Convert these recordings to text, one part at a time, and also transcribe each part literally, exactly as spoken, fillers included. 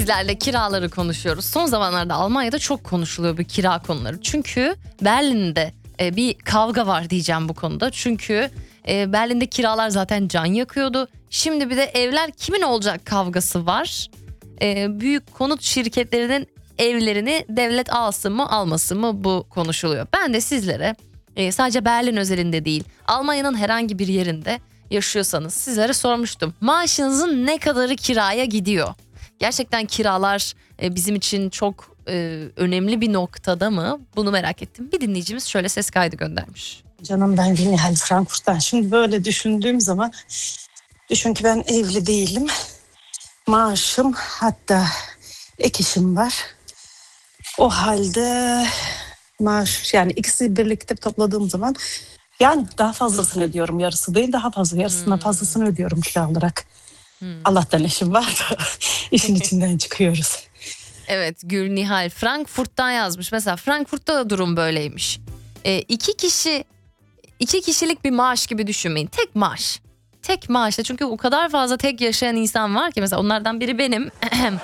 sizlerle kiraları konuşuyoruz. Son zamanlarda Almanya'da çok konuşuluyor bu kira konuları. Çünkü Berlin'de e, bir kavga var diyeceğim bu konuda. Çünkü e, Berlin'de kiralar zaten can yakıyordu. Şimdi bir de evler kimin olacak kavgası var. E, büyük konut şirketlerinin evlerini devlet alsın mı almasın mı bu konuşuluyor. Ben de sizlere e, sadece Berlin özelinde değil, Almanya'nın herhangi bir yerinde yaşıyorsanız sizlere sormuştum. Maaşınızın ne kadarı kiraya gidiyor? Gerçekten kiralar e, bizim için çok e, önemli bir noktada mı? Bunu merak ettim. Bir dinleyicimiz şöyle ses kaydı göndermiş. Canım ben Nihal Frankfurt'tan. Şimdi böyle düşündüğüm zaman düşün ki ben evli değilim. Maaşım hatta ek işim var. O halde maaş yani ikisi birlikte topladığım zaman yani daha fazlasını ödüyorum. Yarısı değil daha fazla. Yarısından Hmm. fazlasını ödüyorum kira olarak. Hmm. Allah'tan eşim var da işin içinden çıkıyoruz. Evet, Gül Nihal Frankfurt'tan yazmış. Mesela Frankfurt'ta da durum böyleymiş. E, iki kişi iki kişilik bir maaş gibi düşünmeyin. Tek maaş. Tek maaşla, çünkü o kadar fazla tek yaşayan insan var ki, mesela onlardan biri benim.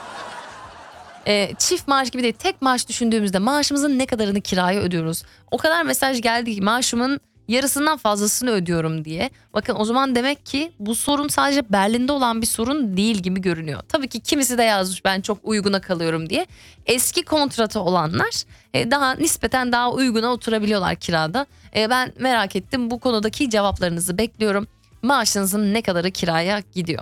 e, çift maaş gibi değil, tek maaş düşündüğümüzde maaşımızın ne kadarını kiraya ödüyoruz. O kadar mesaj geldi ki maaşımın yarısından fazlasını ödüyorum diye. Bakın o zaman demek ki bu sorun sadece Berlin'de olan bir sorun değil gibi görünüyor. Tabii ki kimisi de yazmış ben çok uyguna kalıyorum diye. Eski kontratı olanlar e, daha nispeten daha uyguna oturabiliyorlar kirada. E, ben merak ettim, bu konudaki cevaplarınızı bekliyorum. Maaşınızın ne kadarı kiraya gidiyor?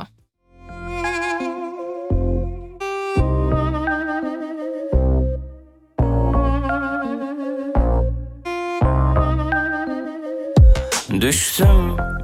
Düştüm